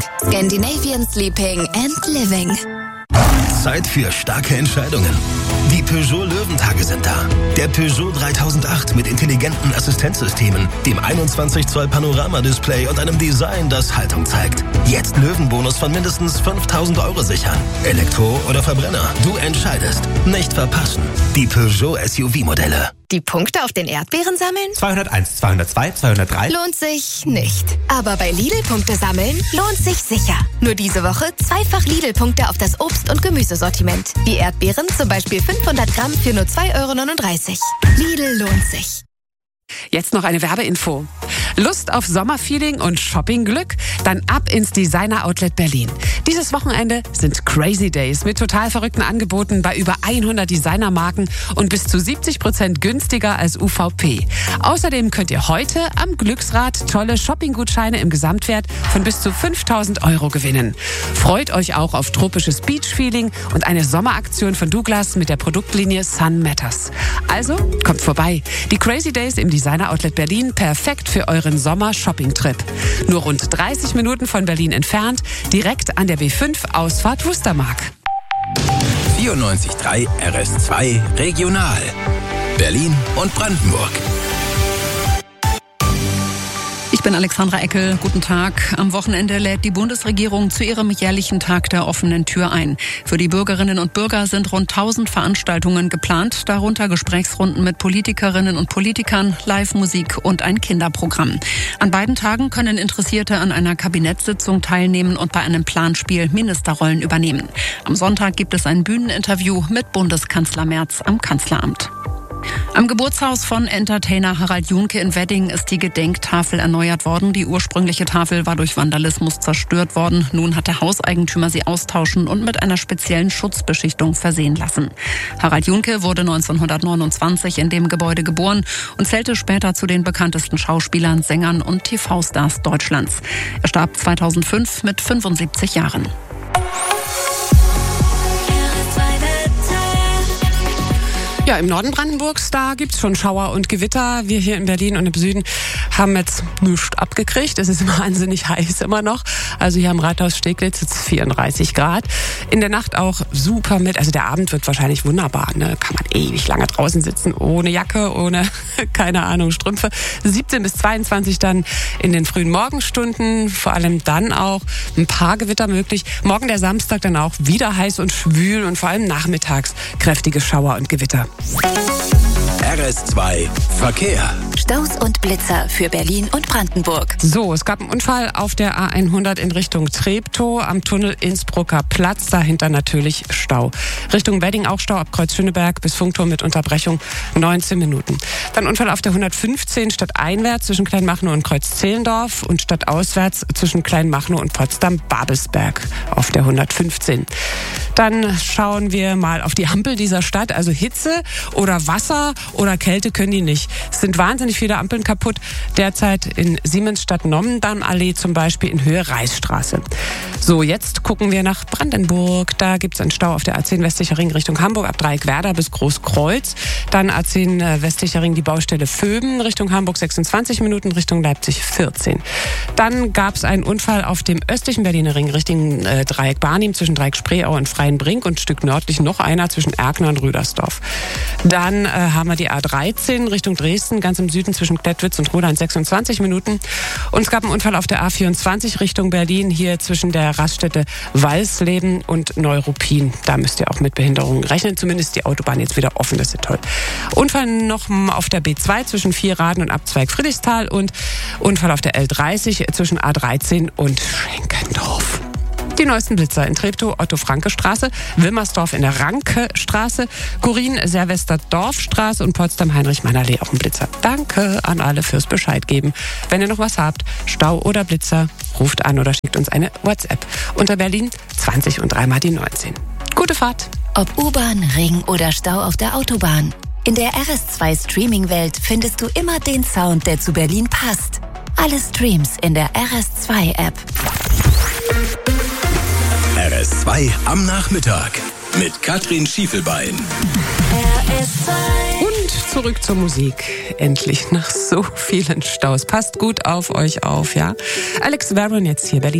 Scandinavian Sleeping and Living. Zeit für starke Entscheidungen. Die Peugeot Löwentage sind da. Der Peugeot 3008 mit intelligenten Assistenzsystemen, dem 21 Zoll Panoramadisplay und einem Design, das Haltung zeigt. Jetzt Löwenbonus von mindestens 5.000 € sichern. Elektro oder Verbrenner, du entscheidest. Nicht verpassen. Die Peugeot SUV-Modelle. Die Punkte auf den Erdbeeren sammeln? 201, 202, 203. Lohnt sich nicht. Aber bei Lidl-Punkte sammeln lohnt sich sicher. Nur diese Woche zweifach Lidl-Punkte auf das Obst- und Gemüsesortiment. Die Erdbeeren zum Beispiel 500 Gramm für nur 2,39 €. Lidl lohnt sich. Jetzt noch eine Werbeinfo. Lust auf Sommerfeeling und Shoppingglück? Dann ab ins Designer Outlet Berlin. Dieses Wochenende sind Crazy Days mit total verrückten Angeboten bei über 100 Designermarken und bis zu 70% günstiger als UVP. Außerdem könnt ihr heute am Glücksrad tolle Shoppinggutscheine im Gesamtwert von bis zu 5.000 € gewinnen. Freut euch auch auf tropisches Beach-Feeling und eine Sommeraktion von Douglas mit der Produktlinie Sun Matters. Also kommt vorbei. Die Crazy Days im Designer Outlet Berlin, perfekt für euren Sommer-Shopping-Trip. Nur rund 30 Minuten von Berlin entfernt, direkt an der B5 Ausfahrt Wustermark. 94.3 RS2 Regional. Berlin und Brandenburg. Ich bin Alexandra Eckel. Guten Tag. Am Wochenende lädt die Bundesregierung zu ihrem jährlichen Tag der offenen Tür ein. Für die Bürgerinnen und Bürger sind rund 1000 Veranstaltungen geplant, darunter Gesprächsrunden mit Politikerinnen und Politikern, Live-Musik und ein Kinderprogramm. An beiden Tagen können Interessierte an einer Kabinettssitzung teilnehmen und bei einem Planspiel Ministerrollen übernehmen. Am Sonntag gibt es ein Bühneninterview mit Bundeskanzler Merz am Kanzleramt. Am Geburtshaus von Entertainer Harald Junke in Wedding ist die Gedenktafel erneuert worden. Die ursprüngliche Tafel war durch Vandalismus zerstört worden. Nun hat der Hauseigentümer sie austauschen und mit einer speziellen Schutzbeschichtung versehen lassen. Harald Junke wurde 1929 in dem Gebäude geboren und zählte später zu den bekanntesten Schauspielern, Sängern und TV-Stars Deutschlands. Er starb 2005 mit 75 Jahren. Ja, im Norden Brandenburgs, da gibt's schon Schauer und Gewitter. Wir hier in Berlin und im Süden haben jetzt nichts abgekriegt. Es ist wahnsinnig heiß immer noch. Also hier am Rathaus Steglitz jetzt 34 Grad. In der Nacht auch super mit. Also der Abend wird wahrscheinlich wunderbar. Ne? Kann man ewig lange draußen sitzen, ohne Jacke, ohne, keine Ahnung, Strümpfe. 17 bis 22 dann in den frühen Morgenstunden. Vor allem dann auch ein paar Gewitter möglich. Morgen der Samstag dann auch wieder heiß und schwül und vor allem nachmittags kräftige Schauer und Gewitter. RS2 Verkehr. Staus und Blitzer für Berlin und Brandenburg. So, es gab einen Unfall auf der A100 in Richtung Treptow am Tunnel Innsbrucker Platz. Dahinter natürlich Stau. Richtung Wedding auch Stau ab Kreuz Schöneberg bis Funkturm mit Unterbrechung 19 Minuten. Dann Unfall auf der 115 stadteinwärts zwischen Kleinmachnow und Kreuz-Zehlendorf und stadtauswärts zwischen Kleinmachnow und Potsdam-Babelsberg auf der 115. Dann schauen wir mal auf die Ampel dieser Stadt. Also Hitze oder Wasser oder Kälte können die nicht. Es sind wahnsinnig viele Ampeln kaputt. Derzeit in Siemensstadt Nommendamm-Allee zum Beispiel in Höhe Reichsstraße. So, jetzt gucken wir nach Brandenburg. Da gibt es einen Stau auf der A10 westlicher Ring Richtung Hamburg ab Dreieckwerder bis Großkreuz. Dann A10 westlicher Ring die Baustelle Vöben Richtung Hamburg 26 Minuten, Richtung Leipzig 14. Dann gab es einen Unfall auf dem östlichen Berliner Ring Richtung Dreieck Barnim zwischen Dreieck Spreeau und Freienbrink und ein Stück nördlich noch einer zwischen Erkner und Rüdersdorf. Dann haben wir die A13 Richtung Dresden, ganz im Süden zwischen Klettwitz und Roland 26 Minuten. Und es gab einen Unfall auf der A24 Richtung Berlin, hier zwischen der Raststätte Walsleben und Neuruppin. Da müsst ihr auch mit Behinderungen rechnen, zumindest die Autobahn jetzt wieder offen, das ist toll. Unfall noch auf der B2 zwischen Vierraden und Abzweig Friedrichsthal und Unfall auf der L30 zwischen A13 und Schenkendorf. Die neuesten Blitzer in Treptow, Otto-Franke-Straße, Wilmersdorf in der Ranke-Straße, Gurin, Servester-Dorfstraße und Potsdam-Heinrich-Mann-Allee auch ein Blitzer. Danke an alle fürs Bescheid geben. Wenn ihr noch was habt, Stau oder Blitzer, ruft an oder schickt uns eine WhatsApp. Unter Berlin 20 und 3 mal die 19. Gute Fahrt. Ob U-Bahn, Ring oder Stau auf der Autobahn. In der RS2 Streaming-Welt findest du immer den Sound, der zu Berlin passt. Alle Streams in der RS2-App. RS2 am Nachmittag mit Katrin Schiefelbein. Und zurück zur Musik. Endlich nach so vielen Staus. Passt gut auf euch auf, ja? Alex Warren jetzt hier, Berlin.